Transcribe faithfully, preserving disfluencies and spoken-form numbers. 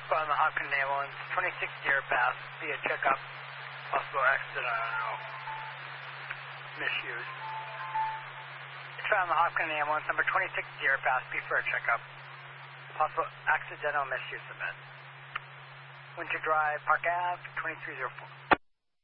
From the Hopkins ambulance, twenty-six Deer Pass, be a checkup, possible accident, I don't know, misuse. From the Hopkins ambulance, number twenty-six Deer Pass, be for a checkup, possible accidental misuse of it. Winter Drive, Park Ave, twenty-three oh four.